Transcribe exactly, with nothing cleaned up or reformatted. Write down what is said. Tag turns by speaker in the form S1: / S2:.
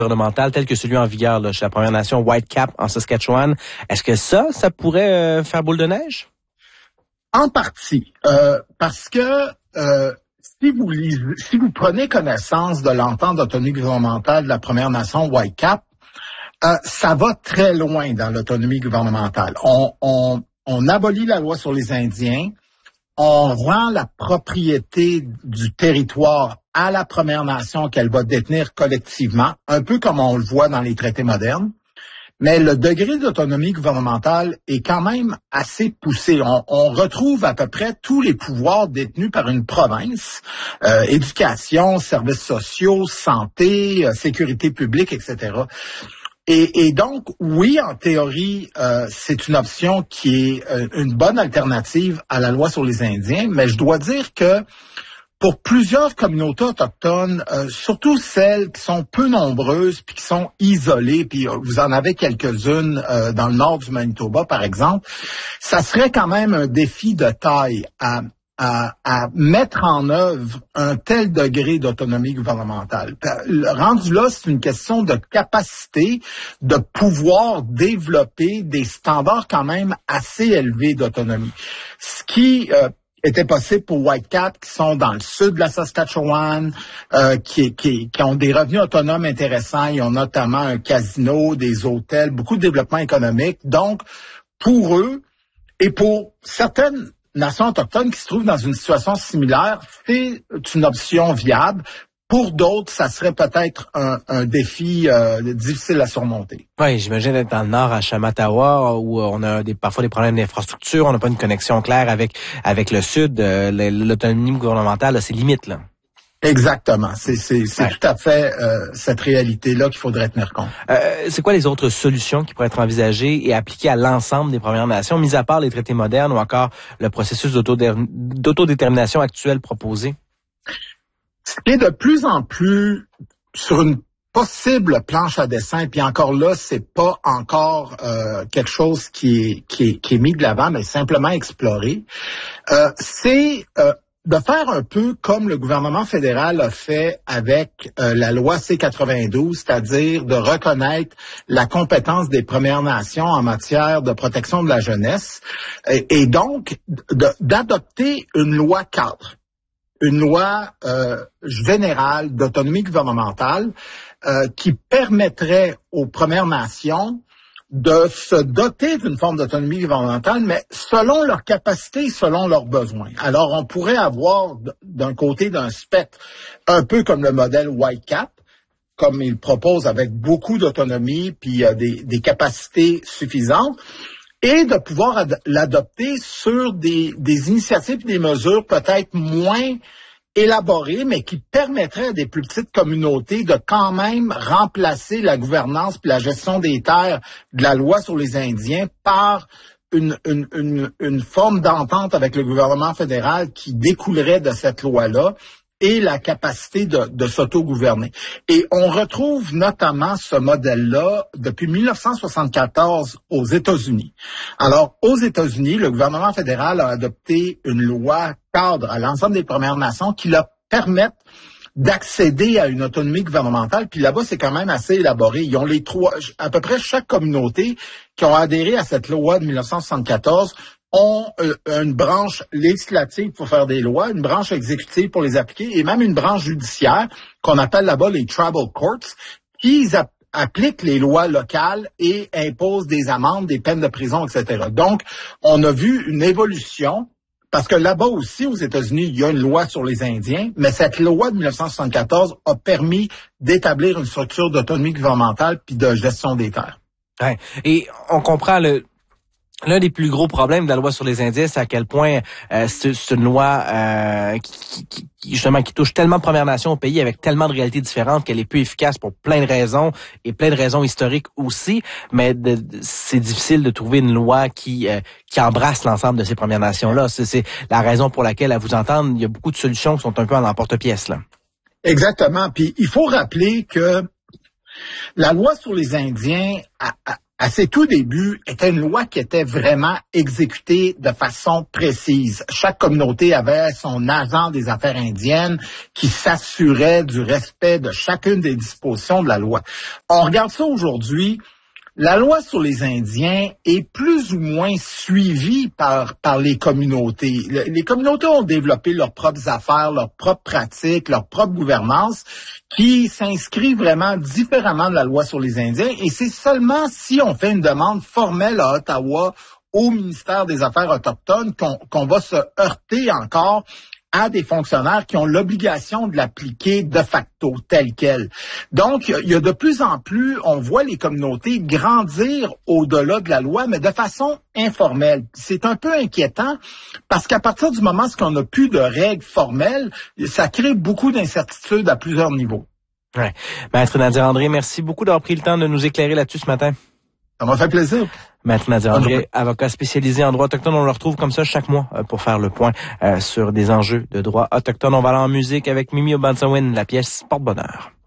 S1: gouvernemental tel que celui en vigueur là, chez la Première Nation Whitecap en Saskatchewan, est-ce que ça, ça pourrait euh, faire boule de neige?
S2: En partie, euh, parce que euh, si vous lisez, si vous prenez connaissance de l'entente d'autonomie gouvernementale de la Première Nation Whitecap, euh, ça va très loin dans l'autonomie gouvernementale. On, on, on abolit la loi sur les Indiens, on rend la propriété du territoire à la Première Nation qu'elle va détenir collectivement, un peu comme on le voit dans les traités modernes. Mais le degré d'autonomie gouvernementale est quand même assez poussé. On, on retrouve à peu près tous les pouvoirs détenus par une province, euh, éducation, services sociaux, santé, euh, sécurité publique, et cetera. Et, et donc, oui, en théorie, euh, c'est une option qui est euh, une bonne alternative à la loi sur les Indiens, mais je dois dire que pour plusieurs communautés autochtones, euh, surtout celles qui sont peu nombreuses puis qui sont isolées, puis euh, vous en avez quelques-unes euh, dans le nord du Manitoba, par exemple, ça serait quand même un défi de taille à, à, à mettre en œuvre un tel degré d'autonomie gouvernementale. Rendu là, c'est une question de capacité de pouvoir développer des standards quand même assez élevés d'autonomie. Ce qui... Euh, était possible pour Whitecap, qui sont dans le sud de la Saskatchewan, euh, qui, qui, qui ont des revenus autonomes intéressants. Ils ont notamment un casino, des hôtels, beaucoup de développement économique. Donc, pour eux, et pour certaines nations autochtones qui se trouvent dans une situation similaire, c'est une option viable. Pour d'autres, ça serait peut-être un, un défi euh, difficile à surmonter.
S1: Oui, j'imagine être dans le nord, à Shamattawa, où on a des, parfois des problèmes d'infrastructure, on n'a pas une connexion claire avec avec le sud. Euh, l'autonomie gouvernementale a ses limites, là.
S2: Exactement. C'est c'est, c'est ouais. tout à fait euh, cette réalité-là qu'il faudrait tenir compte.
S1: Euh, c'est quoi les autres solutions qui pourraient être envisagées et appliquées à l'ensemble des Premières Nations, mis à part les traités modernes ou encore le processus d'autodétermination actuel proposé?
S2: Ce qui est de plus en plus sur une possible planche à dessin, puis encore là, c'est pas encore euh, quelque chose qui est, qui est, qui est mis de l'avant, mais simplement exploré, euh, c'est euh, de faire un peu comme le gouvernement fédéral a fait avec euh, la loi C quatre-vingt-douze, c'est-à-dire de reconnaître la compétence des Premières Nations en matière de protection de la jeunesse, et, et donc de, d'adopter une loi cadre. Une loi euh, générale d'autonomie gouvernementale euh, qui permettrait aux Premières Nations de se doter d'une forme d'autonomie gouvernementale, mais selon leurs capacités, selon leurs besoins. Alors, on pourrait avoir d'un côté d'un spectre, un peu comme le modèle Whitecap, comme il propose avec beaucoup d'autonomie puis euh, des, des capacités suffisantes, et de pouvoir ad- l'adopter sur des, des initiatives et des mesures peut-être moins élaborées, mais qui permettraient à des plus petites communautés de quand même remplacer la gouvernance et la gestion des terres de la loi sur les Indiens par une, une, une, une forme d'entente avec le gouvernement fédéral qui découlerait de cette loi-là, et la capacité de, de s'auto-gouverner. Et on retrouve notamment ce modèle-là depuis mille neuf cent soixante-quatorze aux États-Unis. Alors, aux États-Unis, le gouvernement fédéral a adopté une loi cadre à l'ensemble des Premières Nations qui leur permettent d'accéder à une autonomie gouvernementale. Puis là-bas, c'est quand même assez élaboré. Ils ont les trois, à peu près chaque communauté qui ont adhéré à cette loi de mille neuf cent soixante-quatorze ont euh, une branche législative pour faire des lois, une branche exécutive pour les appliquer et même une branche judiciaire qu'on appelle là-bas les tribal courts qui ap- appliquent les lois locales et imposent des amendes, des peines de prison, et cetera. Donc, on a vu une évolution parce que là-bas aussi, aux États-Unis, il y a une loi sur les Indiens, mais cette loi de mille neuf cent soixante-quatorze a permis d'établir une structure d'autonomie gouvernementale puis de gestion des terres.
S1: Ouais. Et on comprend le... L'un des plus gros problèmes de la loi sur les Indiens, c'est à quel point euh, c'est, c'est une loi euh, qui, qui, qui justement qui touche tellement de Premières Nations au pays avec tellement de réalités différentes qu'elle est peu efficace pour plein de raisons et plein de raisons historiques aussi. Mais de, de, c'est difficile de trouver une loi qui euh, qui embrasse l'ensemble de ces Premières Nations-là. C'est, c'est la raison pour laquelle, à vous entendre, il y a beaucoup de solutions qui sont un peu en emporte-pièce là.
S2: Exactement. Puis il faut rappeler que la loi sur les Indiens a, a à ses tout débuts, était une loi qui était vraiment exécutée de façon précise. Chaque communauté avait son agent des affaires indiennes qui s'assurait du respect de chacune des dispositions de la loi. On regarde ça aujourd'hui. La loi sur les Indiens est plus ou moins suivie par par les communautés. Le, les communautés ont développé leurs propres affaires, leurs propres pratiques, leur propre gouvernance, qui s'inscrit vraiment différemment de la loi sur les Indiens. Et c'est seulement si on fait une demande formelle à Ottawa, au ministère des Affaires autochtones, qu'on, qu'on va se heurter encore à des fonctionnaires qui ont l'obligation de l'appliquer de facto, tel quel. Donc, il y a de plus en plus, on voit les communautés grandir au-delà de la loi, mais de façon informelle. C'est un peu inquiétant parce qu'à partir du moment où on n'a plus de règles formelles, ça crée beaucoup d'incertitudes à plusieurs niveaux.
S1: Ouais. Maître Nadir André, merci beaucoup d'avoir pris le temps de nous éclairer là-dessus ce matin.
S2: Ça m'a fait plaisir.
S1: Maître Nadir André, avocat spécialisé en droit autochtone. On le retrouve comme ça chaque mois pour faire le point euh, sur des enjeux de droit autochtone. On va aller en musique avec Mimi Obansawin, la pièce Porte-Bonheur.